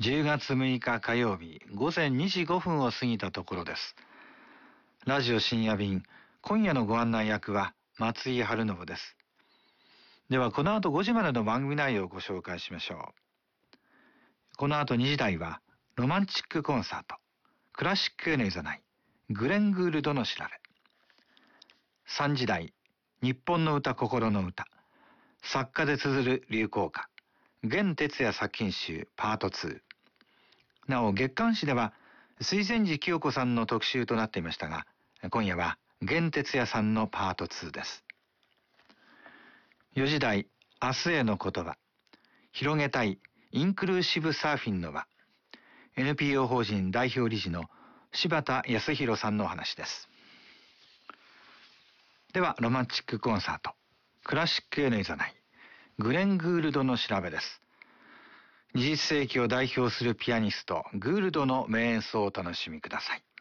10月6日火曜日午前2時5分を過ぎたところです。ラジオ深夜便、今夜のご案内役は松井春信です。ではこの後5時までの番組内容をご紹介しましょう。この後2時台はロマンチックコンサート、クラシックへのいざない、グレン・グールドの調べ。3時台、日本の歌心の歌、作家で綴る流行歌、現哲也作品集パート2。なお月刊誌では水前寺清子さんの特集となっていましたが、今夜は現哲也さんのパート2です。4時台、明日への言葉、広げたいインクルーシブサーフィンの輪、NPO 法人代表理事の柴田康弘さんのお話です。ではロマンチックコンサート、クラシックへのいざない、グレン・グールドの調べです。20世紀を代表するピアニストグールドの名演奏をお楽しみください。